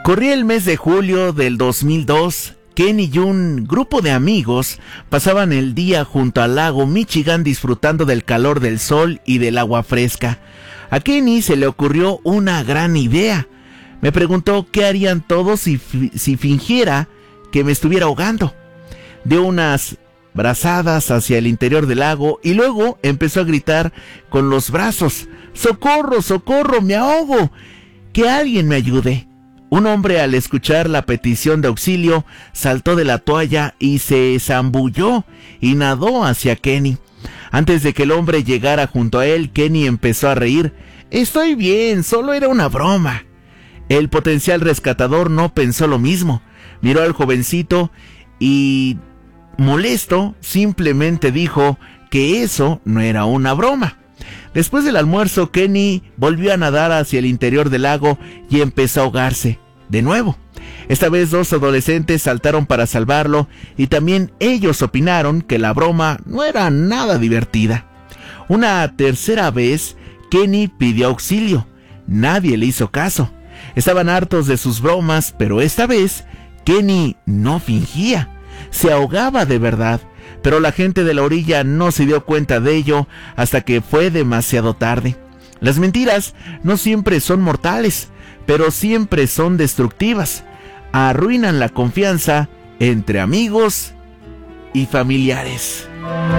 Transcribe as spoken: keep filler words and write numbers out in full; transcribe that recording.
Corría el mes de julio del dos mil dos. Kenny y un grupo de amigos pasaban el día junto al lago Michigan disfrutando del calor del sol y del agua fresca. A Kenny se le ocurrió una gran idea. Me preguntó qué harían todos si, si fingiera que me estuviera ahogando. Dio unas brazadas hacia el interior del lago y luego empezó a gritar con los brazos: ¡Socorro, socorro, me ahogo! ¡Que alguien me ayude! Un hombre, al escuchar la petición de auxilio, saltó de la toalla y se zambulló y nadó hacia Kenny. Antes de que el hombre llegara junto a él, Kenny empezó a reír. «Estoy bien, solo era una broma». El potencial rescatador no pensó lo mismo. Miró al jovencito y, molesto, simplemente dijo que eso no era una broma. Después del almuerzo, Kenny volvió a nadar hacia el interior del lago y empezó a ahogarse de nuevo. Esta vez dos adolescentes saltaron para salvarlo y también ellos opinaron que la broma no era nada divertida. Una tercera vez, Kenny pidió auxilio. Nadie le hizo caso. Estaban hartos de sus bromas, pero esta vez Kenny no fingía. Se ahogaba de verdad. Pero la gente de la orilla no se dio cuenta de ello hasta que fue demasiado tarde. Las mentiras no siempre son mortales, pero siempre son destructivas. Arruinan la confianza entre amigos y familiares.